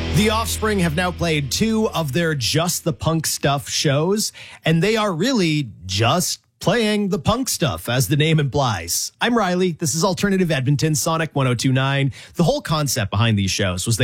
The Offspring have now played 2 of their Just the Punk Stuff shows, and they are really just playing the punk stuff, as the name implies. I'm Riley. This is Alternative Edmonton, Sonic 102.9. The whole concept behind these shows was